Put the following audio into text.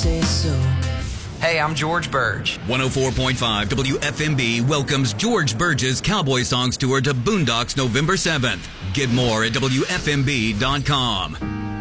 say so. Hey, I'm George Burge. 104.5 WFMB welcomes George Burge's Cowboy Songs Tour to Boondocks November 7th. Get more at WFMB.com.